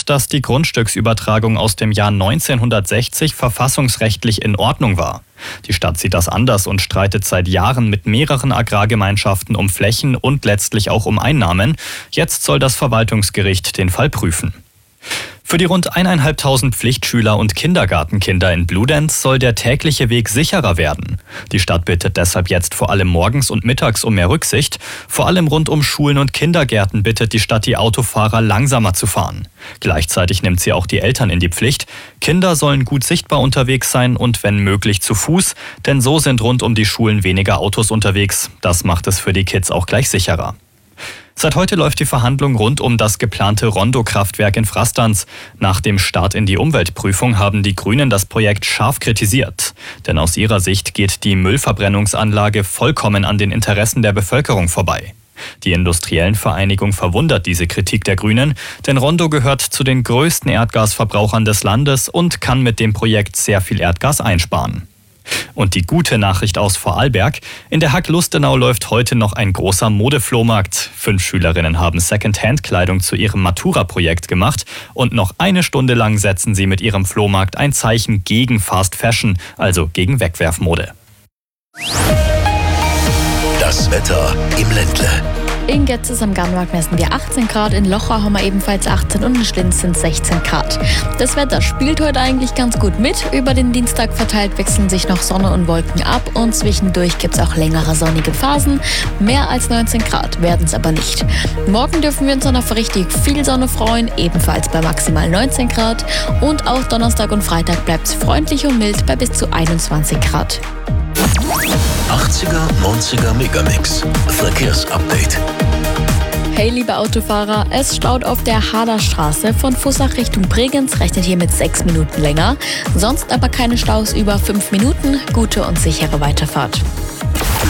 dass die Grundstücksübertragung aus dem Jahr 1960 verfassungsrechtlich in Ordnung war. Die Stadt sieht das anders und streitet seit Jahren mit mehreren Agrargemeinschaften um Flächen und letztlich auch um Einnahmen. Jetzt soll das Verwaltungsgericht den Fall prüfen. Für die rund 1.500 Pflichtschüler und Kindergartenkinder in Bludenz soll der tägliche Weg sicherer werden. Die Stadt bittet deshalb jetzt vor allem morgens und mittags um mehr Rücksicht. Vor allem rund um Schulen und Kindergärten bittet die Stadt die Autofahrer langsamer zu fahren. Gleichzeitig nimmt sie auch die Eltern in die Pflicht. Kinder sollen gut sichtbar unterwegs sein und wenn möglich zu Fuß, denn so sind rund um die Schulen weniger Autos unterwegs. Das macht es für die Kids auch gleich sicherer. Seit heute läuft die Verhandlung rund um das geplante Rondo-Kraftwerk in Frastanz. Nach dem Start in die Umweltprüfung haben die Grünen das Projekt scharf kritisiert. Denn aus ihrer Sicht geht die Müllverbrennungsanlage vollkommen an den Interessen der Bevölkerung vorbei. Die Industriellenvereinigung verwundert diese Kritik der Grünen, denn Rondo gehört zu den größten Erdgasverbrauchern des Landes und kann mit dem Projekt sehr viel Erdgas einsparen. Und die gute Nachricht aus Vorarlberg: In der Hack Lustenau läuft heute noch ein großer Modeflohmarkt. 5 Schülerinnen haben Second-Hand-Kleidung zu ihrem Matura-Projekt gemacht und noch eine Stunde lang setzen sie mit ihrem Flohmarkt ein Zeichen gegen Fast Fashion, also gegen Wegwerfmode. Das Wetter im Ländle. In Getzes am Gammarkt messen wir 18 Grad, in Lochau haben wir ebenfalls 18 und in Schlinz sind 16 Grad. Das Wetter spielt heute eigentlich ganz gut mit. Über den Dienstag verteilt wechseln sich noch Sonne und Wolken ab und zwischendurch gibt es auch längere sonnige Phasen. Mehr als 19 Grad werden es aber nicht. Morgen dürfen wir uns dann auf richtig viel Sonne freuen, ebenfalls bei maximal 19 Grad. Und auch Donnerstag und Freitag bleibt es freundlich und mild bei bis zu 21 Grad. 80er, 90er Megamix. Verkehrsupdate. Hey liebe Autofahrer, es staut auf der Haderstraße von Fussach Richtung Bregenz, rechnet hier mit 6 Minuten länger. Sonst aber keine Staus über 5 Minuten, gute und sichere Weiterfahrt.